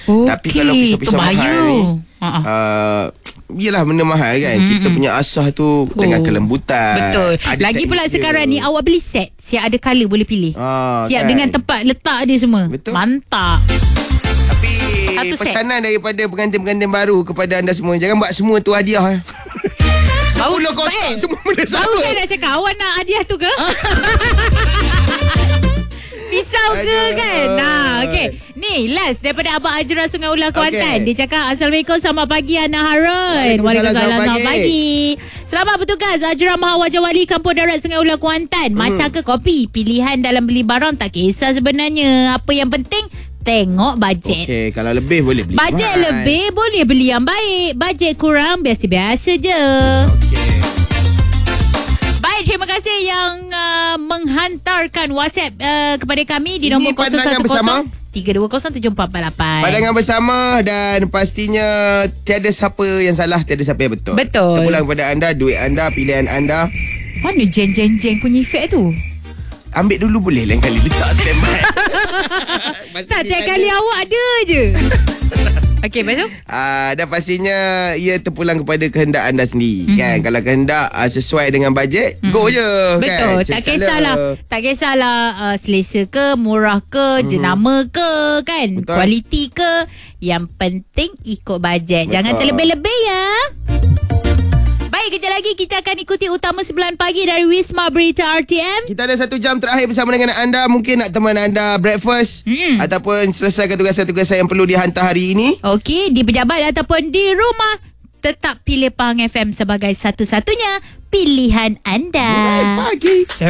Tapi kalau pisau-pisau mahal ni, yelah benda mahal kan. Kita punya asah tu dengan kelembutan. Betul. Lagi pula sekarang ni awak beli set, siap ada colour boleh pilih. Siap kan? Dengan tempat letak dia semua. Betul. Mantap. Tapi Satu pesanan daripada pengantin-pengantin baru kepada anda semua, jangan buat semua tu hadiah. 10 kotak semua benda sama. Baru saya nak cakap, awak nak hadiah tu ke? Pisau ke kan? Okay. Ni last daripada Abang Ajra Sungai Ular Kuantan. Dia cakap, Assalamualaikum, selamat pagi Ana Harun. Waalaikumsalam, selamat pagi. Selamat bertugas Ajra Mahawajah Wali Kampung Darat Sungai Ular Kuantan. Maca ke kopi, pilihan dalam beli barang tak kisah sebenarnya. Apa yang penting, tengok bajet. Okey, kalau lebih boleh beli bajet mahal. Lebih boleh beli yang baik. Bajet kurang biasa-biasa je. Baik, terima kasih yang menghantarkan WhatsApp kepada kami di nombor 010 320 7448. Pandangan bersama, dan pastinya tiada siapa yang salah, tiada siapa yang betul. Betul. Terpulang kepada anda, duit anda, pilihan anda. Mana jeng-jeng-jeng punya efek tu? Ambil dulu boleh, lain kali letak standby. Tak, tiap kali awak ada je. Okey, lepas tu? Dan pastinya ia terpulang kepada kehendak anda sendiri. Kan? Kalau kehendak sesuai dengan bajet, go je. Betul. Kan? Tak kisahlah selesa ke, murah ke, jenama ke, kan? Betul. Kualiti ke. Yang penting ikut bajet. Jangan terlebih-lebih ya. Baik, kejap lagi kita akan ikuti Utama 9 Pagi dari Wisma Berita RTM. Kita ada 1 jam terakhir bersama dengan anda. Mungkin nak teman anda breakfast ataupun selesaikan tugasan-tugasan yang perlu dihantar hari ini. Okey, di pejabat ataupun di rumah, tetap pilih Pahang FM sebagai satu-satunya pilihan anda. Mulai pagi.